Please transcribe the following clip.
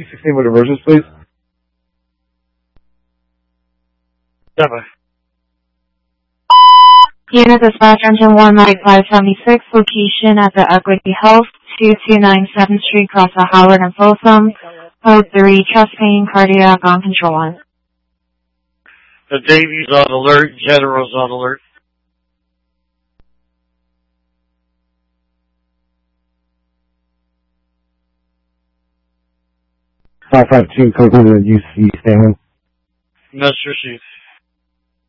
16 with emergence, please. Never. Unit dispatch engine 19576, location at the Equity Health, 2297 7th Street, cross the Howard and Folsom. Code 3, chest pain, cardiac, on control 1. The Davy's on alert, General's on alert. Five 2, code 100, UC, Stanley. Message received.